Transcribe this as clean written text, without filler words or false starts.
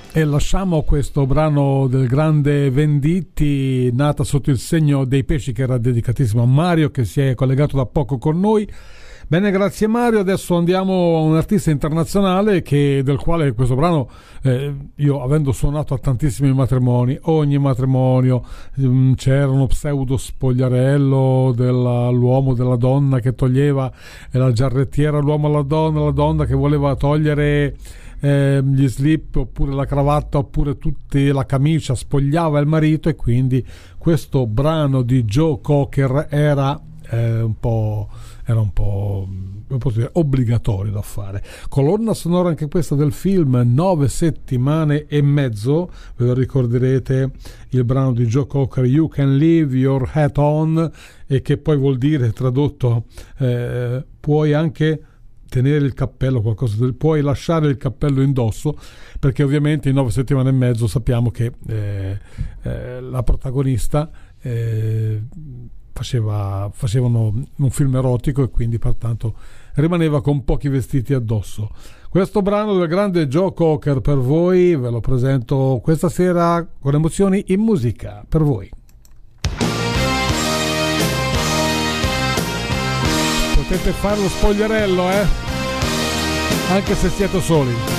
E lasciamo questo brano del grande Venditti, nata sotto il segno dei pesci, che era dedicatissimo a Mario, che si è collegato da poco con noi. Bene, grazie Mario. Adesso andiamo a un artista internazionale del quale questo brano, io avendo suonato a tantissimi matrimoni, ogni matrimonio c'era uno pseudo spogliarello dell'uomo, della donna che toglieva la giarrettiera, l'uomo alla donna, la donna che voleva togliere gli slip oppure la cravatta oppure la camicia, spogliava il marito, e quindi questo brano di Joe Cocker era un po' come posso dire, obbligatorio da fare. Colonna sonora anche questa del film 9 settimane e mezzo, ve lo ricorderete, il brano di Joe Cocker, You Can Leave Your Hat On, e che poi vuol dire, tradotto, puoi anche tenere il cappello, puoi lasciare il cappello indosso, perché ovviamente in 9 settimane e mezzo sappiamo che la protagonista facevano un film erotico, e quindi pertanto rimaneva con pochi vestiti addosso. Questo brano del grande Joe Cocker per voi ve lo presento questa sera con emozioni in musica per voi. Potete fare lo spogliarello, anche se siete soli.